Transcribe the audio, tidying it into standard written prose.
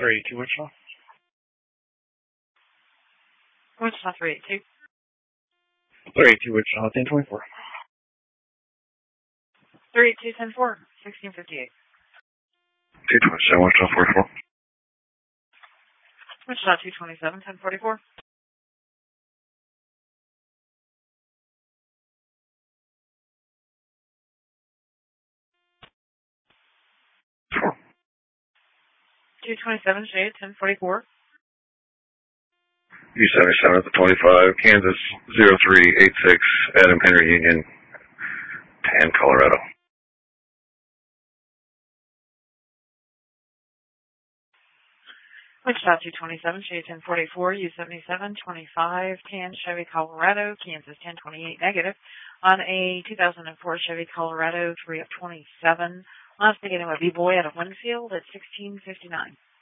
382 Wichita. Wichita 382. 382 Wichita, 1024. 382 10-4, 1658. 227 Wichita 44. Wichita 227 1044. 227 Shade 1044. U77 at the 25, Kansas 0386, Adam Henry Union, Tan, Colorado. Wichita 227 Shade 1044, U77 25, Tan, Chevy, Colorado, Kansas 1028 negative, on a 2004 Chevy Colorado 3 of 27. Last beginning with B-Boy out of Winfield at 1659.